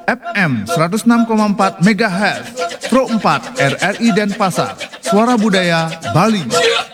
FM 106,4 MHz, Pro 4 RRI Denpasar, Suara Budaya Bali.